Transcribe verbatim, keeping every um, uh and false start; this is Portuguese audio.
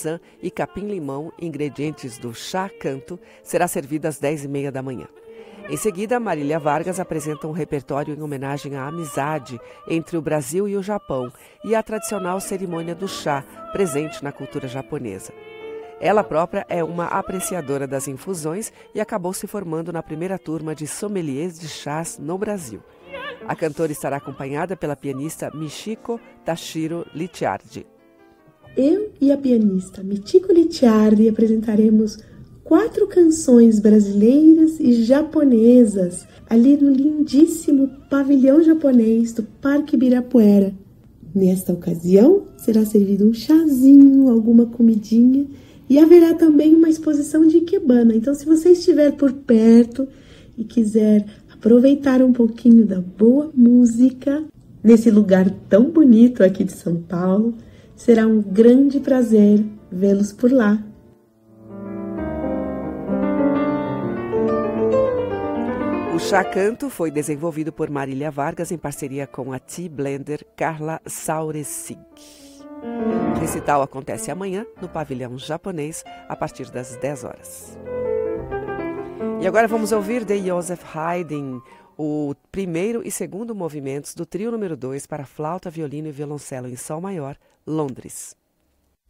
maçã e capim-limão, ingredientes do chá canto, será servido às dez e meia da manhã. Em seguida, Marília Vargas apresenta um repertório em homenagem à amizade entre o Brasil e o Japão e à tradicional cerimônia do chá, presente na cultura japonesa. Ela própria é uma apreciadora das infusões e acabou se formando na primeira turma de sommeliers de chás no Brasil. A cantora estará acompanhada pela pianista Michiko Tashiro Licciardi. Eu e a pianista Michiko Licciardi apresentaremos quatro canções brasileiras e japonesas ali no lindíssimo pavilhão japonês do Parque Ibirapuera. Nesta ocasião, será servido um chazinho, alguma comidinha e haverá também uma exposição de ikebana. Então, se você estiver por perto e quiser aproveitar um pouquinho da boa música nesse lugar tão bonito aqui de São Paulo, será um grande prazer vê-los por lá. O chá canto foi desenvolvido por Marília Vargas em parceria com a tea blender Carla Sauresig. O recital acontece amanhã no pavilhão japonês a partir das dez horas. E agora vamos ouvir de Joseph Haydn o primeiro e segundo movimentos do trio número dois para flauta, violino e violoncelo em sol maior, Londres.